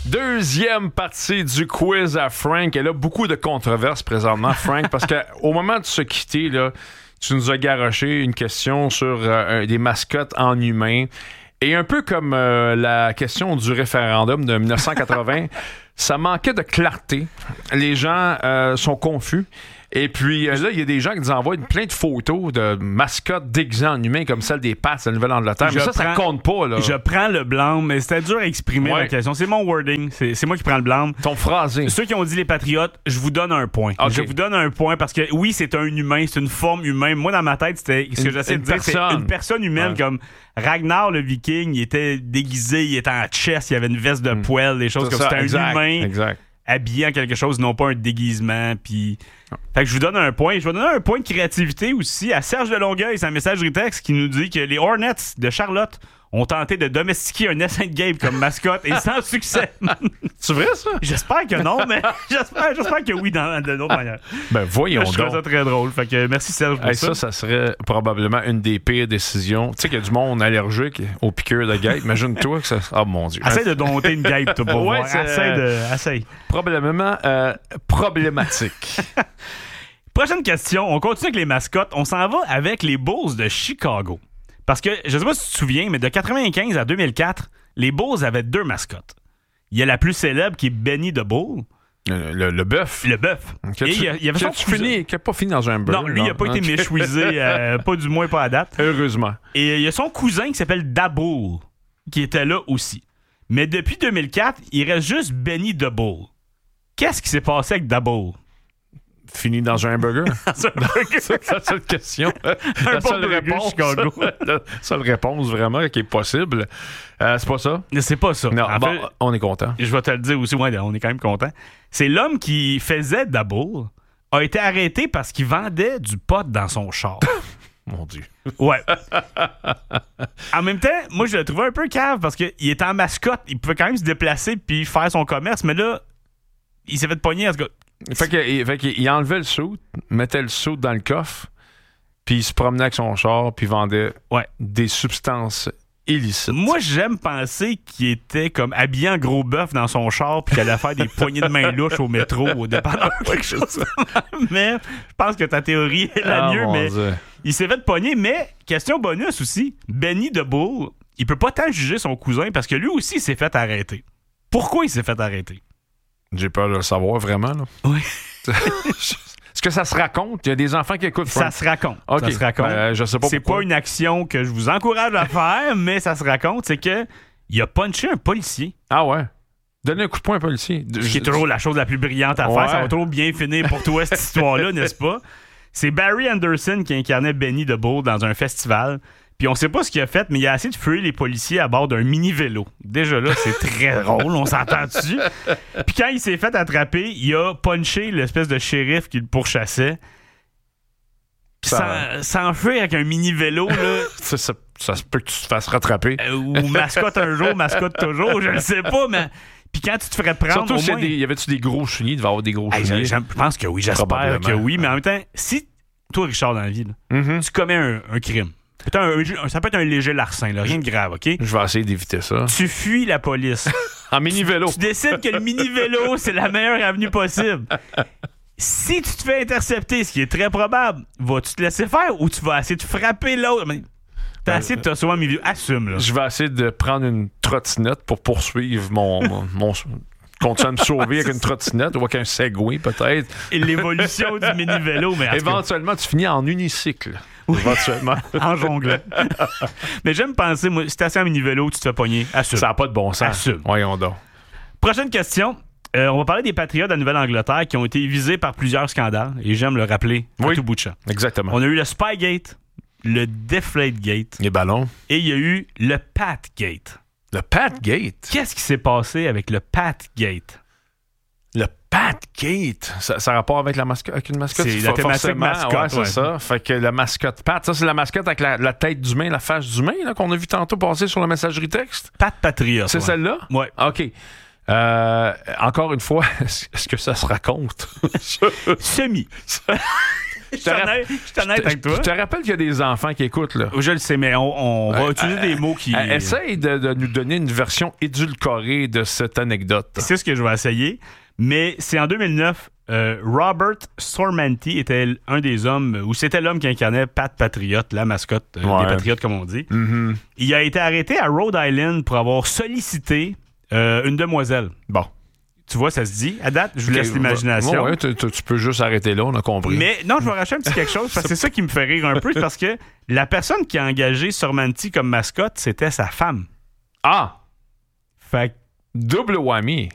Deuxième partie du quiz à Frank. Et là, beaucoup de controverses présentement, Frank, parce qu'au moment de se quitter, là, tu nous as garoché une question sur des mascottes en humain. Et un peu comme la question du référendum de 1980, ça manquait de clarté. Les gens sont confus. Et puis là, il y a des gens qui nous envoient plein de photos de mascottes déguisées en humains comme celle des Pats de la Nouvelle-Angleterre. Mais ça compte pas, là. Je prends le blâme, mais c'était dur à exprimer la question. C'est mon wording. C'est moi qui prends le blâme. Ton phrasé. Ceux qui ont dit les Patriotes, je vous donne un point. Okay. Je vous donne un point parce que oui, c'est un humain, c'est une forme humaine. Moi, dans ma tête, c'était ce que j'essaie de dire, c'est une personne humaine comme Ragnar le Viking. Il était déguisé, il était en chess, il avait une veste de poêle, des choses comme ça. C'était un humain. Exact. Habillé en quelque chose, non pas un déguisement. Puis, fait que je vous donne un point. Je vais donner un point de créativité aussi à Serge de Longueuil, sa messagerie texte qui nous dit que les Hornets de Charlotte ont tenté de domestiquer un essaim de Gabe comme mascotte et sans succès. C'est vrai, ça? J'espère que non, mais j'espère que oui, de d'autres manières. Ben, voyons donc. Je trouve ça très drôle. Fait que merci, Serge, pour ça. Ça serait probablement une des pires décisions. Tu sais qu'il y a du monde allergique aux piqûres de guêpe. Imagine-toi que ça... Oh, mon Dieu. Essaye de dompter une guêpe, toi, pour voir. Essaye. Probablement problématique. Prochaine question. On continue avec les mascottes. On s'en va avec les Bulls de Chicago. Parce que, je sais pas si tu te souviens, mais de 1995 à 2004, les Bulls avaient 2 mascottes. Il y a la plus célèbre qui est Benny the Bull. Le bœuf. Le bœuf. Et il y avait qui n'a pas fini dans un burger. Non, lui, il n'a pas été méchouisé, pas du moins pas à date. Heureusement. Et il y a son cousin qui s'appelle Dabull, qui était là aussi. Mais depuis 2004, il reste juste Benny the Bull. Qu'est-ce qui s'est passé avec Dabull? Fini dans un burger? C'est la seule question. La seule réponse. La seule réponse vraiment qui est possible. C'est pas ça? C'est pas ça. Non, fait, on est content. Je vais te le dire aussi, ouais, on est quand même content. C'est l'homme qui faisait Dabull a été arrêté parce qu'il vendait du pot dans son char. Mon Dieu. Ouais. En même temps, moi, je le trouvais un peu cave parce qu'il était en mascotte. Il pouvait quand même se déplacer puis faire son commerce, mais là, il s'est fait pogner à ce gars. Fait qu'il enlevait le saut, mettait le saut dans le coffre, puis il se promenait avec son char, puis vendait des substances illicites. Moi, j'aime penser qu'il était comme habillé en gros bœuf dans son char, puis qu'il allait faire des poignées de main louches au métro, au dépanneur, quelque chose. Mais je pense que ta théorie est la mieux, mais Dieu. Il s'est fait pogner. Mais, question bonus aussi, Benny the Bull, il peut pas tant juger son cousin parce que lui aussi, il s'est fait arrêter. Pourquoi il s'est fait arrêter? J'ai peur de le savoir, vraiment. Là. Oui. Est-ce que ça se raconte? Il y a des enfants qui écoutent. Ça se raconte. Okay. Ça se raconte. Je sais pas c'est pourquoi. Pas une action que je vous encourage à faire, mais ça se raconte. C'est que il a punché un policier. Ah ouais? Donner un coup de poing à un policier. Ce qui est toujours la chose la plus brillante à faire. Ça va toujours bien finir pour toi, cette histoire-là, n'est-ce pas? C'est Barry Anderson qui incarnait Benny the Bull dans un festival. Puis on sait pas ce qu'il a fait, mais il a essayé de fuir les policiers à bord d'un mini-vélo. Déjà là, c'est très drôle, on s'entend dessus. Puis quand il s'est fait attraper, il a punché l'espèce de shérif qui le pourchassait. S'enfuir avec un mini-vélo, là... ça se peut que tu te fasses rattraper. Ou mascotte un jour, mascotte toujours, je ne sais pas, mais... Puis quand tu te ferais prendre, surtout, au moins... y avait-tu des gros chenilles? Il devait y avoir des gros chenilles. Je pense que oui, j'espère que oui. Mais en même temps, si toi, Richard, dans la vie, là, tu commets un crime, ça peut être un léger larcin, là, rien de grave, OK? Je vais essayer d'éviter ça. Tu fuis la police. En mini-vélo. Tu décides que le mini-vélo, c'est la meilleure avenue possible. Si tu te fais intercepter, ce qui est très probable, vas-tu te laisser faire ou tu vas essayer de frapper l'autre? T'as essayé de te sauver un milieu. Assume, là. Je vais essayer de prendre une trottinette pour poursuivre mon continuer à me sauver avec une trottinette ou avec un Segway, peut-être. Et l'évolution du mini-vélo, mais... Éventuellement, tu finis en unicycle. Oui. Éventuellement. En jonglant. Mais j'aime penser, moi, si t'es assis en mini-vélo, tu te fais pogner. Assume. Ça n'a pas de bon sens. Assume. Voyons donc. Prochaine question. On va parler des Patriotes de la Nouvelle-Angleterre qui ont été visés par plusieurs scandales. Et j'aime le rappeler à tout bout de champ. Exactement. On a eu le Spygate, le Deflategate. Les ballons. Et il y a eu le Patgate. Le Patgate? Qu'est-ce qui s'est passé avec le Patgate? Le Patgate? Ça a rapport avec la mascotte, avec une mascotte? C'est la thématique mascotte. Ouais, c'est ça. Fait que la mascotte Pat, ça, c'est la mascotte avec la tête d'humain, la face d'humain, là, qu'on a vu tantôt passer sur la messagerie texte. Pat Patriote. C'est celle-là? Oui. OK. Encore une fois, est-ce que ça se raconte? Semi. Je suis honnête avec toi. Je te rappelle qu'il y a des enfants qui écoutent, là. Je le sais, mais on va utiliser des mots qui... Essaye de nous donner une version édulcorée de cette anecdote. C'est ce que je vais essayer. Mais c'est en 2009, Robert Stormanti était un des hommes, ou c'était l'homme qui incarnait Pat Patriot, la mascotte des Patriotes, comme on dit. Mm-hmm. Il a été arrêté à Rhode Island pour avoir sollicité une demoiselle. Bon. Tu vois, ça se dit. À date, je vous laisse l'imagination. Ouais, tu peux juste arrêter là, on a compris. Mais non, je vais racheter un petit quelque chose, parce que c'est ça qui me fait rire un peu, parce que la personne qui a engagé Stormanti comme mascotte, c'était sa femme. Ah! Fait double whammy.